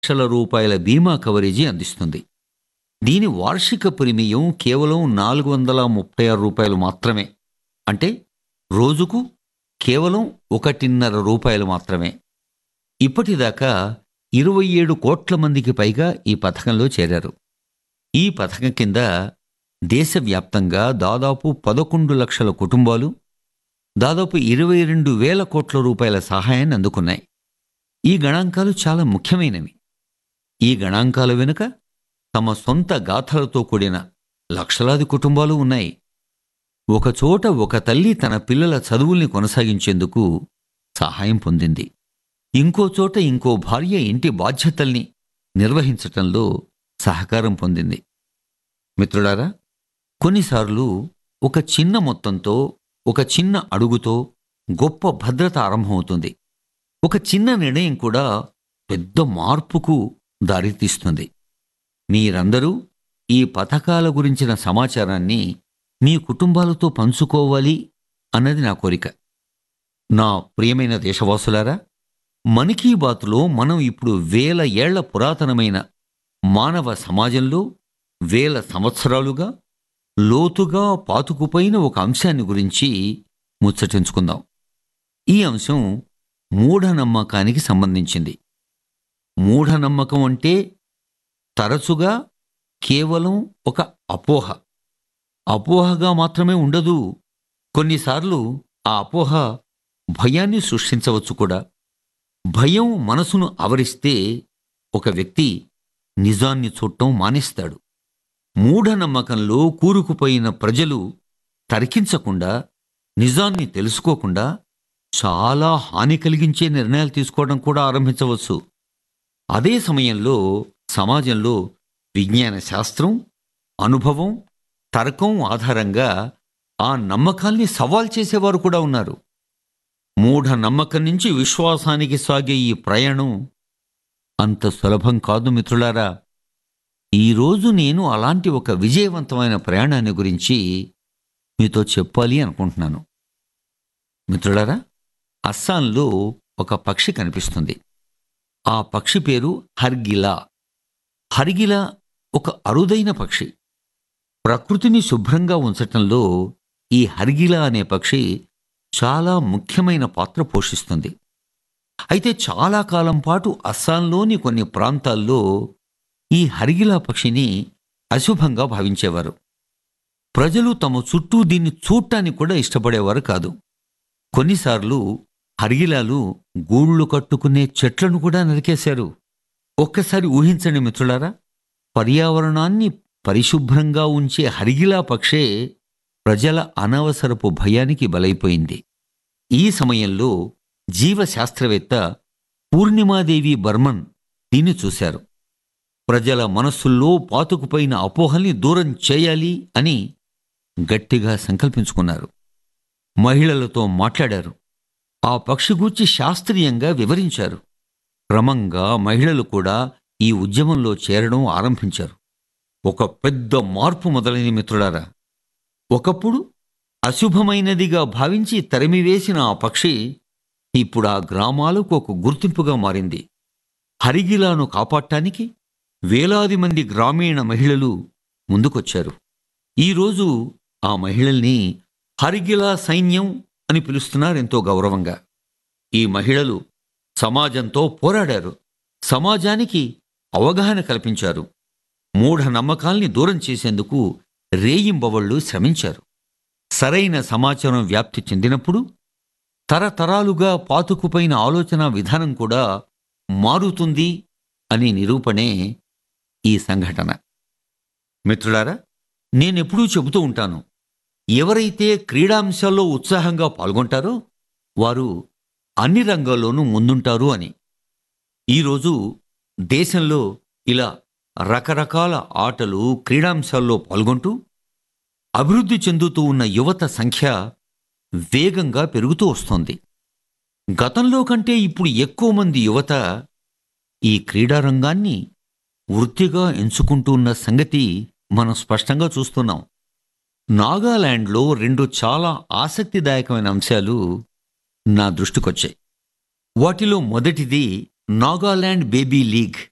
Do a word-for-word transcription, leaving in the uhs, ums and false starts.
లక్షల రూపాయల బీమా కవరేజీ అందిస్తుంది. దీని వార్షిక ప్రీమియం కేవలం నాలుగు వందల ముప్పై ఆరు రూపాయలు మాత్రమే. అంటే రోజుకు కేవలం ఒకటిన్నర రూపాయలు మాత్రమే. ఇప్పటిదాకా ఇరవై ఏడు కోట్ల మందికి పైగా ఈ పథకంలో చేరారు. ఈ పథకం కింద దేశవ్యాప్తంగా దాదాపు పదకొండు లక్షల కుటుంబాలు దాదాపు ఇరవై రెండు వేల కోట్ల రూపాయల సహాయాన్ని అందుకున్నాయి. ఈ గణాంకాలు చాలా ముఖ్యమైనవి. ఈ గణాంకాల వెనుక తమ సొంత గాథలతో కూడిన లక్షలాది కుటుంబాలు ఉన్నాయి. ఒకచోట ఒక తల్లి తన పిల్లల చదువుల్ని కొనసాగించేందుకు సహాయం పొందింది. ఇంకో చోట ఇంకో భార్య ఇంటి బాధ్యతల్ని నిర్వహించటంలో సహకారం పొందింది. మిత్రులారా, కొన్నిసార్లు ఒక చిన్న మొత్తంతో, ఒక చిన్న అడుగుతో గొప్ప భద్రత ఆరంభమవుతుంది. ఒక చిన్న నిర్ణయం కూడా పెద్ద మార్పుకు దారితీస్తుంది. మీరందరూ ఈ పథకాల గురించిన సమాచారాన్ని మీ కుటుంబాలతో పంచుకోవాలి అన్నది నా కోరిక. నా ప్రియమైన దేశవాసులారా, మన్ కీ బాత్లో మనం ఇప్పుడు వేల ఏళ్ల పురాతనమైన మానవ సమాజంలో వేల సంవత్సరాలుగా లోతుగా పాతుకుపోయిన ఒక అంశాన్ని గురించి ముచ్చటించుకుందాం. ఈ అంశం మూఢనమ్మకానికి సంబంధించింది. మూఢనమ్మకం అంటే తరచుగా కేవలం ఒక అపోహ. అపోహగా మాత్రమే ఉండదు. కొన్నిసార్లు ఆ అపోహ భయాన్ని సృష్టించవచ్చు కూడా. భయం మనసును ఆవరిస్తే ఒక వ్యక్తి నిజాన్ని చూడటం మానేస్తాడు. మూఢనమ్మకంలో కూరుకుపోయిన ప్రజలు తర్కించకుండా, నిజాన్ని తెలుసుకోకుండా చాలా హాని కలిగించే నిర్ణయాలు తీసుకోవడం కూడా ఆరంభించవచ్చు. అదే సమయంలో సమాజంలో విజ్ఞాన శాస్త్రం, అనుభవం, తర్కం ఆధారంగా ఆ నమ్మకాల్ని సవాల్ చేసేవారు కూడా ఉన్నారు. మూఢ నమ్మకం నుంచి విశ్వాసానికి సాగే ఈ ప్రయాణం అంత సులభం కాదు మిత్రులారా. ఈరోజు నేను అలాంటి ఒక విజయవంతమైన ప్రయాణాన్ని గురించి మీతో చెప్పాలి అనుకుంటున్నాను. మిత్రులారా, అస్సాంలో ఒక పక్షి కనిపిస్తుంది. ఆ పక్షి పేరు హర్గిలా. హర్గిలా ఒక అరుదైన పక్షి. ప్రకృతిని శుభ్రంగా ఉంచటంలో ఈ హర్గిలా అనే పక్షి చాలా ముఖ్యమైన పాత్ర పోషిస్తుంది. అయితే చాలా కాలం పాటు అస్సాంలోని కొన్ని ప్రాంతాల్లో ఈ హర్గిలా పక్షిని అశుభంగా భావించేవారు. ప్రజలు తమ చుట్టూ దీన్ని చూడటానికి కూడా ఇష్టపడేవారు కాదు. కొన్నిసార్లు హర్గిలాలు గూళ్ళు కట్టుకునే చెట్లను కూడా నరికేశారు. ఒక్కసారి ఊహించండి మిత్రులారా, పర్యావరణాన్ని పరిశుభ్రంగా ఉంచే హర్గిలా పక్షే ప్రజల అనవసరపు భయానికి బలైపోయింది. ఈ సమయంలో జీవశాస్త్రవేత్త పూర్ణిమాదేవి బర్మన్ దీన్ని చూశారు. ప్రజల మనస్సుల్లో పాతుకుపోయిన అపోహల్ని దూరం చేయాలి అని గట్టిగా సంకల్పించుకున్నారు. మహిళలతో మాట్లాడారు. ఆ పక్షి గూర్చి శాస్త్రీయంగా వివరించారు. క్రమంగా మహిళలు కూడా ఈ ఉద్యమంలో చేరడం ఆరంభించారు. ఒక పెద్ద మార్పు మొదలైన మిత్రులారా. ఒకప్పుడు అశుభమైనదిగా భావించి తరిమివేసిన ఆ పక్షి ఇప్పుడు ఆ గ్రామాలకు ఒక గుర్తింపుగా మారింది. హరిగిలాను కాపాడటానికి వేలాది మంది గ్రామీణ మహిళలు ముందుకొచ్చారు. ఈరోజు ఆ మహిళల్ని హరిగిలా సైన్యం అని పిలుస్తున్నారు ఎంతో గౌరవంగా. ఈ మహిళలు సమాజంతో పోరాడారు. సమాజానికి అవగాహన కల్పించారు. మూఢ నమ్మకాల్ని దూరం చేసేందుకు రేయింబవళ్లు శ్రమించారు. సరైన సమాచారం వ్యాప్తి చెందినప్పుడు తరతరాలుగా పాతుకుపోయిన ఆలోచన విధానం కూడా మారుతుంది అని నిరూపణే ఈ సంఘటన. మిత్రులారా, నేనెప్పుడూ చెబుతూ ఉంటాను, ఎవరైతే క్రీడాంశాల్లో ఉత్సాహంగా పాల్గొంటారో వారు అన్ని రంగాల్లోనూ ముందుంటారు అని. ఈరోజు దేశంలో ఇలా రకరకాల ఆటలు, క్రీడాంశాల్లో పాల్గొంటూ అభివృద్ధి చెందుతూ ఉన్న యువత సంఖ్య వేగంగా పెరుగుతూ వస్తోంది. గతంలో కంటే ఇప్పుడు ఎక్కువ మంది యువత ఈ క్రీడారంగాన్ని వృత్తిగా ఎంచుకుంటూ ఉన్న సంగతి మనం స్పష్టంగా చూస్తున్నాం. నాగాలాండ్లో రెండు చాలా ఆసక్తిదాయకమైన అంశాలు నా దృష్టికొచ్చాయి. వాటిలో మొదటిది నాగాలాండ్ బేబీ లీగ్.